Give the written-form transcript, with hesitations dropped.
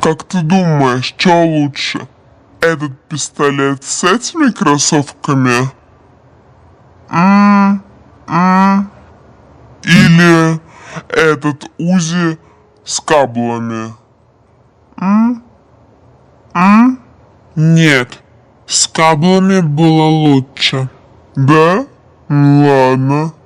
Как ты думаешь, что лучше? Этот пистолет с этими кроссовками? Или этот УЗИ с каблами? Нет, с каблами было лучше. Да? Ну ладно.